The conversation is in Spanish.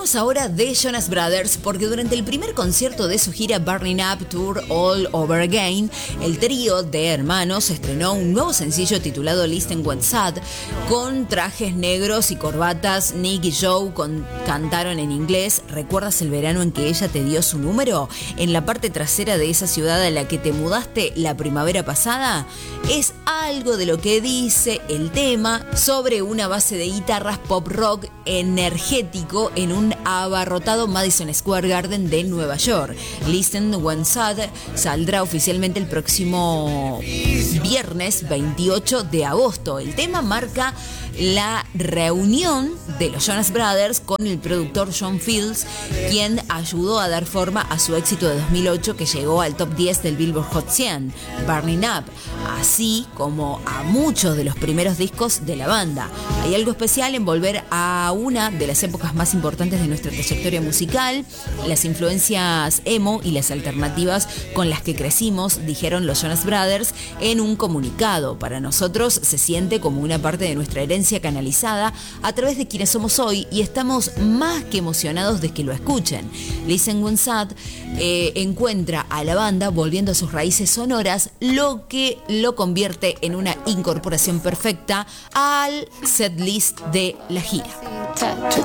Hablamos ahora de Jonas Brothers porque durante el primer concierto de su gira Burning Up Tour All Over Again, el trío de hermanos estrenó un nuevo sencillo titulado Listen What's Sad con trajes negros y corbatas. Nick y Joe cantaron en inglés. ¿Recuerdas el verano en que ella te dio su número? En la parte trasera de esa ciudad a la que te mudaste la primavera pasada. Es algo de lo que dice el tema sobre una base de guitarras pop rock energético en un abarrotado Madison Square Garden de Nueva York. Listen What's Sad saldrá oficialmente el próximo viernes 28 de agosto. El tema marca la reunión de los Jonas Brothers con el productor John Fields, quien ayudó a dar forma a su éxito de 2008 que llegó al top 10 del Billboard Hot 100, Burning Up, así como a muchos de los primeros discos de la banda. Hay algo especial en volver a una de las épocas más importantes de nuestra trayectoria musical, las influencias emo y las alternativas con las que crecimos, dijeron los Jonas Brothers en un comunicado. Para nosotros se siente como una parte de nuestra herencia canalizada a través de quienes somos hoy y estamos más que emocionados de que lo escuchen. Listen What's Sad encuentra a la banda volviendo a sus raíces sonoras, lo que lo convierte en una incorporación perfecta al setlist de la gira.